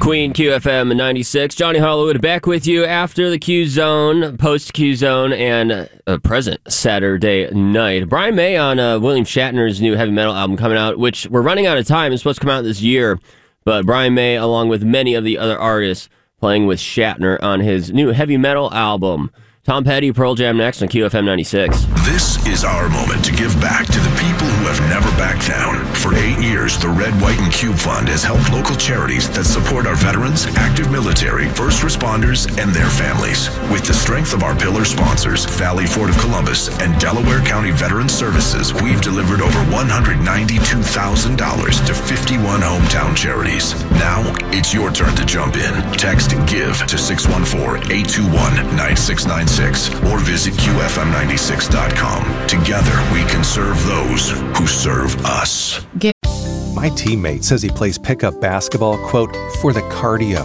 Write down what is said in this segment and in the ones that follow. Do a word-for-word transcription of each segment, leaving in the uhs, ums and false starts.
Queen Q F M ninety-six. Johnny Hollywood back with you after the Q Zone, post Q Zone, and uh, present Saturday night. Brian May on uh, William Shatner's new heavy metal album coming out, which we're running out of time. It's supposed to come out this year, but Brian May, along with many of the other artists, playing with Shatner on his new heavy metal album. Tom Petty, Pearl Jam next on Q F M ninety-six. This is our moment to give back to the people who have never backed down. For eight years, the Red, White, and Cube Fund has helped local charities that support our veterans, active military, first responders, and their families. With the strength of our pillar sponsors, Valley Ford of Columbus and Delaware County Veterans Services, we've delivered over one hundred ninety-two thousand dollars to fifty-one hometown charities. Now, it's your turn to jump in. Text GIVE to six one four, eight two one, nine six nine six or visit Q F M ninety-six dot com. Together, we can serve those who serve us. My teammate says he plays pickup basketball, quote, for the cardio.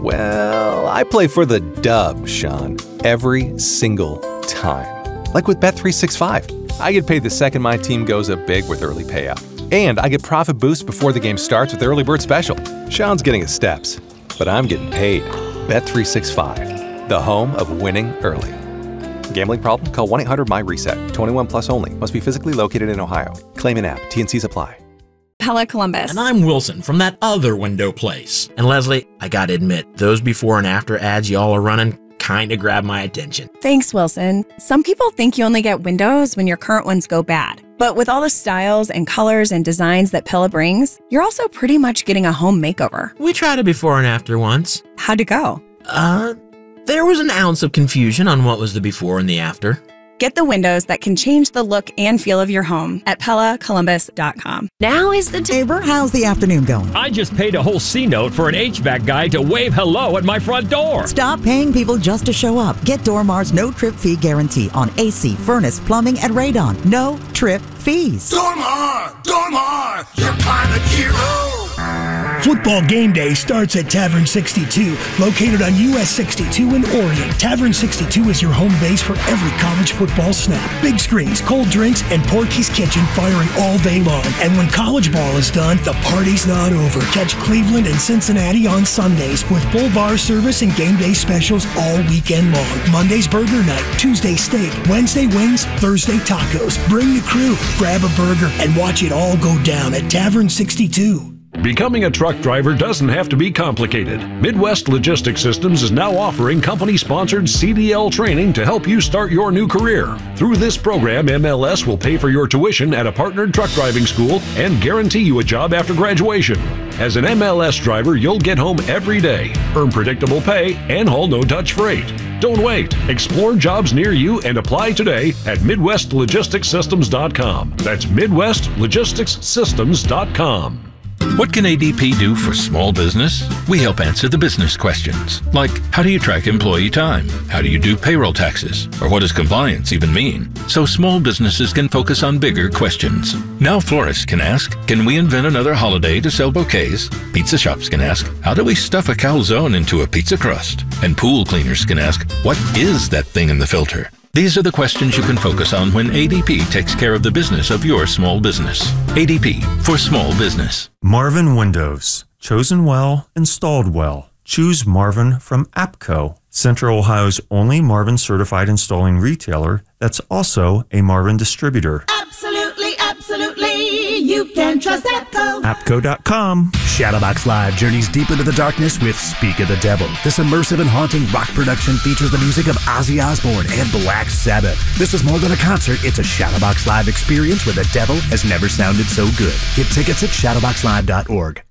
Well, I play for the dub, Sean, every single time. Like with Bet three sixty-five. I get paid the second my team goes up big with early payout. And I get profit boost before the game starts with the early bird special. Sean's getting his steps, but I'm getting paid. Bet three sixty-five, the home of winning early. Gambling problem? Call one eight hundred M Y reset. twenty-one plus only. Must be physically located in Ohio. Claim in app. T and C's apply. Pella Columbus. And I'm Wilson from that other window place. And Leslie, I gotta admit, those before and after ads y'all are running kinda grab my attention. Thanks, Wilson. Some people think you only get windows when your current ones go bad. But with all the styles and colors and designs that Pella brings, you're also pretty much getting a home makeover. We tried a before and after once. How'd it go? Uh... There was an ounce of confusion on what was the before and the after. Get the windows that can change the look and feel of your home at Pella Columbus dot com. Now is the neighbor. How's the afternoon going? I just paid a whole C note for an H V A C guy to wave hello at my front door. Stop paying people just to show up. Get Dormar's no trip fee guarantee on A C, furnace, plumbing, and radon. No trip fees. Dormar! Dormar! Your pilot hero! Football game day starts at Tavern sixty-two, located on U S sixty-two in Orion. Tavern sixty-two is your home base for every college football snap. Big screens, cold drinks, and Porky's Kitchen firing all day long. And when college ball is done, the party's not over. Catch Cleveland and Cincinnati on Sundays with full bar service and game day specials all weekend long. Monday's burger night, Tuesday steak, Wednesday wings, Thursday tacos. Bring the crew, grab a burger, and watch it all go down at Tavern sixty-two. Becoming a truck driver doesn't have to be complicated. Midwest Logistics Systems is now offering company-sponsored C D L training to help you start your new career. Through this program, M L S will pay for your tuition at a partnered truck driving school and guarantee you a job after graduation. As an M L S driver, you'll get home every day, earn predictable pay, and haul no-touch freight. Don't wait. Explore jobs near you and apply today at Midwest Logistics Systems dot com. That's Midwest Logistics Systems dot com. What can A D P do for small business? We help answer the business questions, like how do you track employee time? How do you do payroll taxes? Or what does compliance even mean? So small businesses can focus on bigger questions. Now florists can ask, can we invent another holiday to sell bouquets? Pizza shops can ask, how do we stuff a calzone into a pizza crust? And pool cleaners can ask, what is that thing in the filter? These are the questions you can focus on when A D P takes care of the business of your small business. A D P, for small business. Marvin Windows. Chosen well, installed well. Choose Marvin from APCO, Central Ohio's only Marvin certified installing retailer that's also a Marvin distributor. Absolutely, absolutely, you can trust APCO. APCO dot com. Shadowbox Live journeys deep into the darkness with Speak of the Devil. This immersive and haunting rock production features the music of Ozzy Osbourne and Black Sabbath. This is more than a concert, it's a Shadowbox Live experience where the devil has never sounded so good. Get tickets at shadowbox live dot org.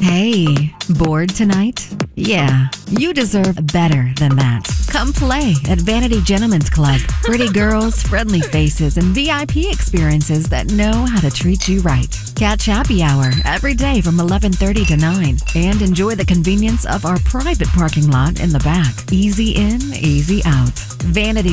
Hey, bored tonight? Yeah, you deserve better than that. Come play at Vanity Gentlemen's Club. Pretty girls, friendly faces, and V I P experiences that know how to treat you right. Catch happy hour every day from eleven thirty to nine and enjoy the convenience of our private parking lot in the back. Easy in, easy out. Vanity